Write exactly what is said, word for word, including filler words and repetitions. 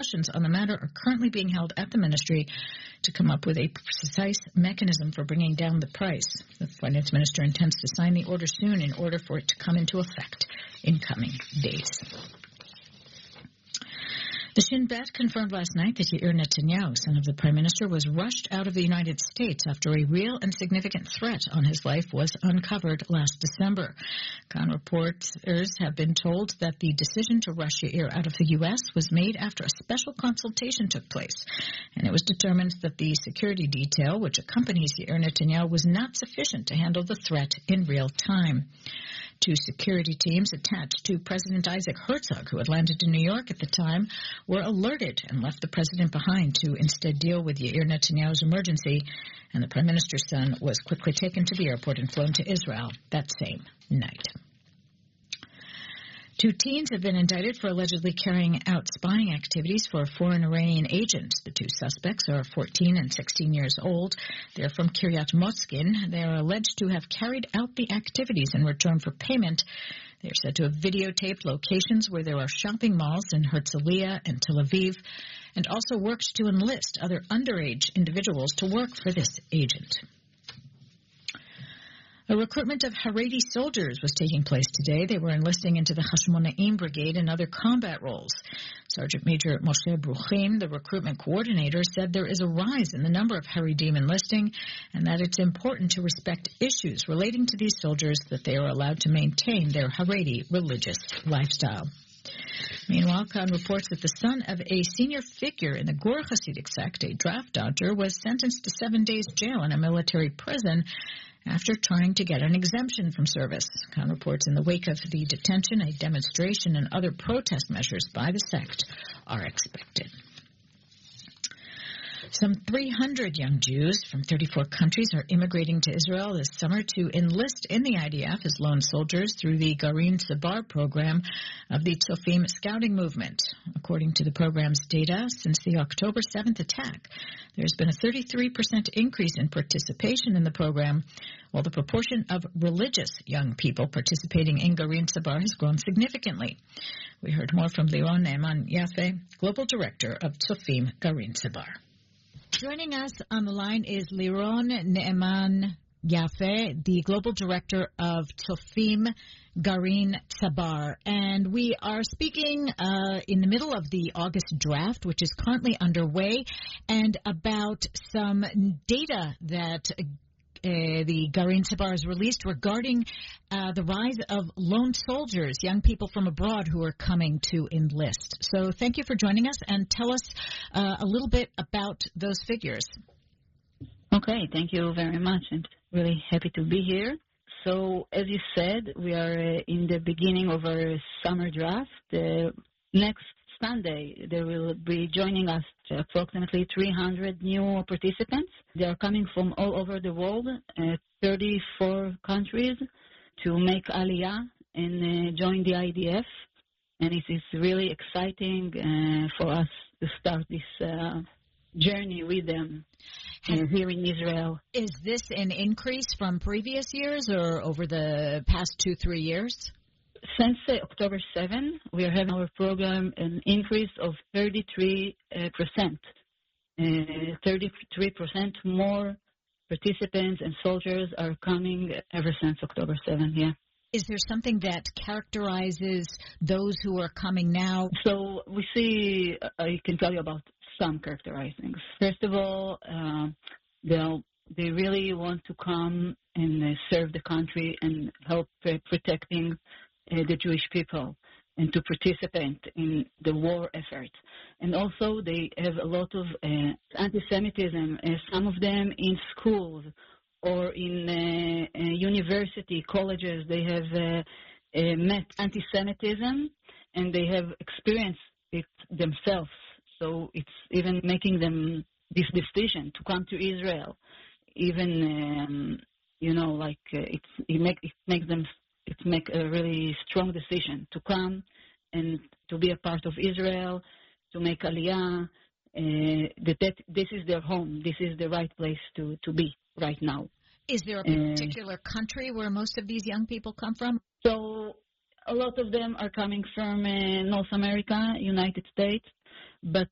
discussions on the matter are currently being held at the ministry to come up with a precise mechanism for bringing down the price. The finance minister intends to sign the order soon in order for it to come into effect in coming days. The Shin Bet confirmed last night that Yair Netanyahu, son of the Prime Minister, was rushed out of the United States after a real and significant threat on his life was uncovered last December. Khan reporters have been told that the decision to rush Yair out of the U S was made after a special consultation took place, and it was determined that the security detail which accompanies Yair Netanyahu was not sufficient to handle the threat in real time. Two security teams attached to President Isaac Herzog, who had landed in New York at the time, were alerted and left the president behind to instead deal with Yair Netanyahu's emergency, and the prime minister's son was quickly taken to the airport and flown to Israel that same night. Two teens have been indicted for allegedly carrying out spying activities for a foreign Iranian agent. The two suspects are fourteen and sixteen years old. They're from Kiryat Motskin. They are alleged to have carried out the activities in return for payment. They are said to have videotaped locations where there are shopping malls in Herzliya and Tel Aviv, and also worked to enlist other underage individuals to work for this agent. A recruitment of Haredi soldiers was taking place today. They were enlisting into the Hashmonaim Brigade and other combat roles. Sergeant Major Moshe Bruchim, the recruitment coordinator, said there is a rise in the number of Haredim enlisting and that it's important to respect issues relating to these soldiers that they are allowed to maintain their Haredi religious lifestyle. Meanwhile, Khan reports that the son of a senior figure in the Gur Hasidic sect, a draft dodger, was sentenced to seven days jail in a military prison after trying to get an exemption from service. Khan reports in the wake of the detention, a demonstration and other protest measures by the sect are expected. Some three hundred young Jews from thirty-four countries are immigrating to Israel this summer to enlist in the I D F as lone soldiers through the Garin Sabar program of the Tzofim scouting movement. According to the program's data, since the October seventh attack, there's been a thirty-three percent increase in participation in the program, while the proportion of religious young people participating in Garin Sabar has grown significantly. We heard more from Liron Ne'eman Yafeh, Global Director of Tzofim Garin Sabar. Joining us on the line is Liron Ne'eman Yafeh, the Global Director of Tzofim Garin Sabar. And we are speaking uh, in the middle of the August draft, which is currently underway, and about some data that Uh, the Garin Sabar has released regarding uh, the rise of lone soldiers, young people from abroad who are coming to enlist. So thank you for joining us, and tell us uh, a little bit about those figures. Okay, thank you very much. I'm really happy to be here. So as you said, we are uh, in the beginning of our summer draft. Uh, next Sunday, they will be joining us approximately three hundred new participants. They are coming from all over the world, uh, thirty-four countries, to make Aliyah and uh, join the I D F. And it is really exciting uh, for us to start this uh, journey with them uh, here in Israel. Is this an increase from previous years or over the past two, three years? Since uh, October seventh, we are having our program an increase of thirty-three percent. Uh, thirty-three percent more participants and soldiers are coming ever since October seventh, yeah. Is there something that characterizes those who are coming now? So we see, I can tell you about some characterizings. First of all, uh, they really want to come and uh, serve the country and help uh, protecting Uh, the Jewish people and to participate in the war effort. And also they have a lot of uh, anti-Semitism, uh, some of them in schools or in uh, uh, university, colleges. They have uh, uh, met anti-Semitism and they have experienced it themselves. So it's even making them this decision to come to Israel. Even, um, you know, like uh, it's, it, make, it makes them It make a really strong decision to come and to be a part of Israel, to make Aliyah. Uh, that, that this is their home. This is the right place to, to be right now. Is there a particular uh, country where most of these young people come from? So a lot of them are coming from uh, North America, United States, but